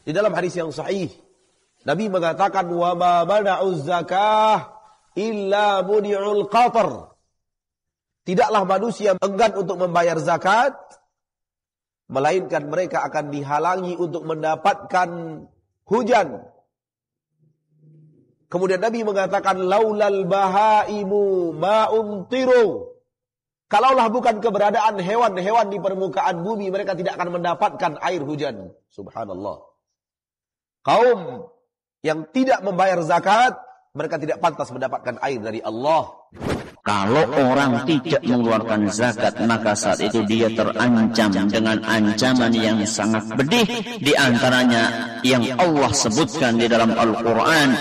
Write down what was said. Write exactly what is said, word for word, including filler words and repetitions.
Di dalam hadis yang sahih, Nabi mengatakan, wa ma mana'uz zakah illa muni'ul qatar. Tidaklah manusia enggan untuk membayar zakat, melainkan mereka akan dihalangi untuk mendapatkan hujan. Kemudian Nabi mengatakan, laulal bahaimu ma'umtiru. Kalaulah bukan keberadaan hewan-hewan di permukaan bumi, mereka tidak akan mendapatkan air hujan. Subhanallah. Kaum yang tidak membayar zakat, mereka tidak pantas mendapatkan air dari Allah. Kalau orang tidak mengeluarkan zakat, maka saat itu dia terancam dengan ancaman yang sangat pedih. Di antaranya yang Allah sebutkan di dalam Al-Quran.